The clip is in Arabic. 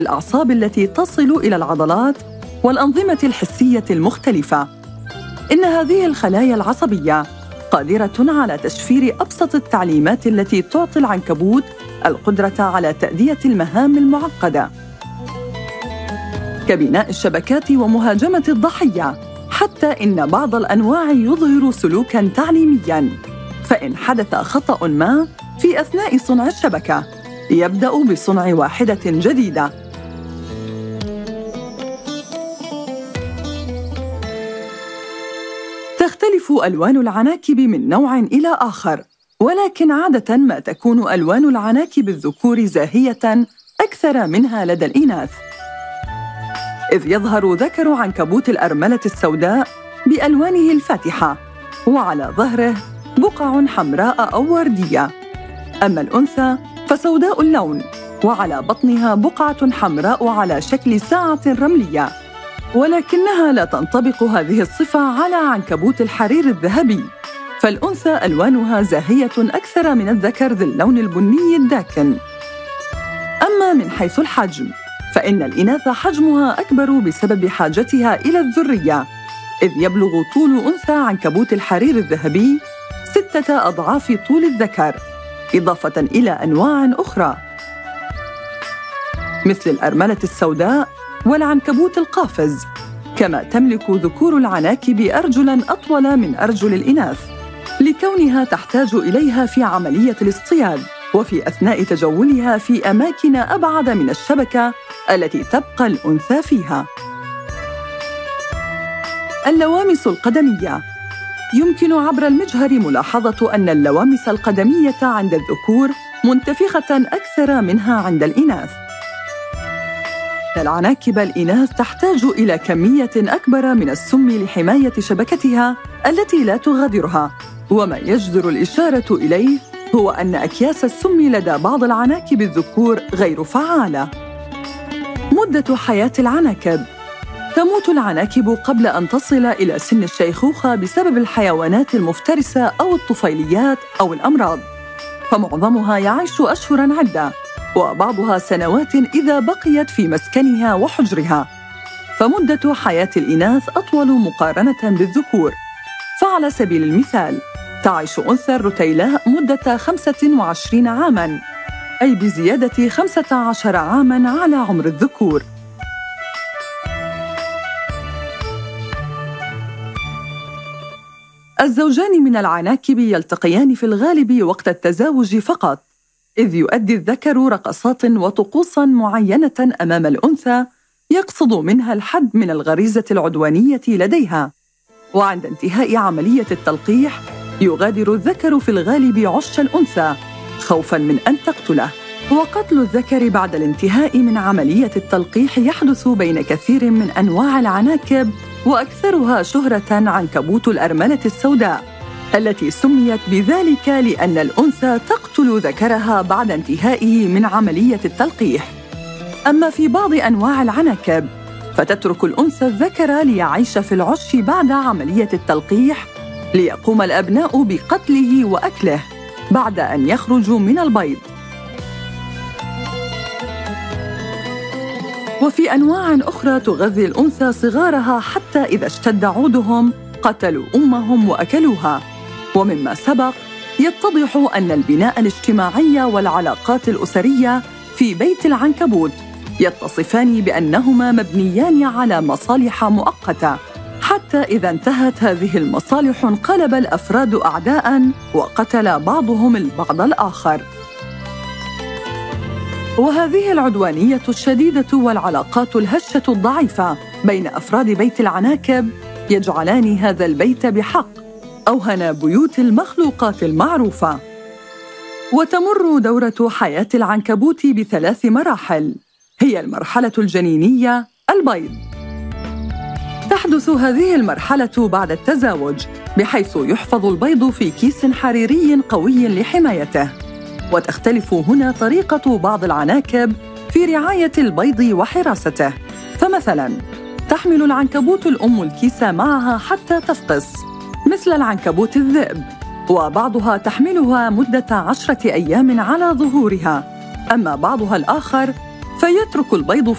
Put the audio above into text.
الأعصاب التي تصل إلى العضلات والأنظمة الحسية المختلفة. إن هذه الخلايا العصبية قادرة على تشفير أبسط التعليمات التي تعطي العنكبوت القدرة على تأدية المهام المعقدة، كبناء الشبكات ومهاجمة الضحية، حتى إن بعض الأنواع يظهر سلوكاً تعليمياً، فإن حدث خطأ ما في أثناء صنع الشبكة يبدأ بصنع واحدة جديدة. تختلف ألوان العناكب من نوع إلى آخر، ولكن عادة ما تكون ألوان العناكب الذكور زاهية أكثر منها لدى الإناث، إذ يظهر ذكر عنكبوت الأرملة السوداء بألوانه الفاتحة، وعلى ظهره بقع حمراء أو وردية، أما الأنثى فسوداء اللون، وعلى بطنها بقعة حمراء على شكل ساعة رملية، ولكنها لا تنطبق هذه الصفة على عنكبوت الحرير الذهبي، فالأنثى ألوانها زاهية أكثر من الذكر ذي اللون البني الداكن. أما من حيث الحجم فإن الإناث حجمها أكبر بسبب حاجتها إلى الذرية، إذ يبلغ طول أنثى عنكبوت الحرير الذهبي 6 أضعاف طول الذكر، إضافة إلى أنواع أخرى مثل الأرملة السوداء والعنكبوت القافز. كما تملك ذكور العناكب أرجلاً أطول من أرجل الإناث، لكونها تحتاج إليها في عملية الاصطياد وفي أثناء تجولها في أماكن أبعد من الشبكة التي تبقى الأنثى فيها. اللوامس القدمية. يمكن عبر المجهر ملاحظة أن اللوامس القدمية عند الذكور منتفخة أكثر منها عند الإناث. العناكب الإناث تحتاج إلى كمية أكبر من السم لحماية شبكتها التي لا تغادرها، وما يجدر الإشارة إليه هو أن أكياس السم لدى بعض العناكب الذكور غير فعالة. مدة حياة العناكب. تموت العناكب قبل أن تصل إلى سن الشيخوخة بسبب الحيوانات المفترسة أو الطفيليات أو الأمراض، فمعظمها يعيش أشهراً عدة، وبعضها سنوات إذا بقيت في مسكنها وحجرها، فمدة حياة الإناث أطول مقارنة بالذكور. فعلى سبيل المثال تعيش أنثى الرتيلاء مدة 25 عاماً، أي بزيادة 15 عاماً على عمر الذكور. الزوجان من العناكب يلتقيان في الغالب وقت التزاوج فقط، إذ يؤدي الذكر رقصات وطقوساً معينة أمام الأنثى يقصد منها الحد من الغريزة العدوانية لديها، وعند انتهاء عملية التلقيح يغادر الذكر في الغالب عش الأنثى خوفاً من أن تقتله. وقتل الذكر بعد الانتهاء من عملية التلقيح يحدث بين كثير من أنواع العناكب، وأكثرها شهرة عنكبوت الأرملة السوداء، التي سميت بذلك لأن الأنثى تقتل ذكرها بعد انتهائه من عملية التلقيح. أما في بعض أنواع العناكب فتترك الأنثى الذكر ليعيش في العش بعد عملية التلقيح، ليقوم الأبناء بقتله وأكله بعد أن يخرجوا من البيض. وفي أنواع أخرى تغذي الأنثى صغارها حتى إذا اشتد عودهم قتلوا أمهم وأكلوها. ومما سبق يتضح أن البناء الاجتماعي والعلاقات الأسرية في بيت العنكبوت يتصفان بأنهما مبنيان على مصالح مؤقتة، حتى إذا انتهت هذه المصالح انقلب الأفراد أعداء وقتل بعضهم البعض الآخر. وهذه العدوانية الشديدة والعلاقات الهشة الضعيفة بين أفراد بيت العناكب يجعلان هذا البيت بحق أوهن بيوت المخلوقات المعروفة. وتمر دورة حياة العنكبوت ب3 مراحل، هي المرحلة الجنينية، البيض. تحدث هذه المرحلة بعد التزاوج، بحيث يحفظ البيض في كيس حريري قوي لحمايته. وتختلف هنا طريقة بعض العناكب في رعاية البيض وحراسته، فمثلاً تحمل العنكبوت الأم الكيس معها حتى تفقس مثل العنكبوت الذئب، وبعضها تحملها مدة 10 أيام على ظهورها، أما بعضها الآخر فيترك البيض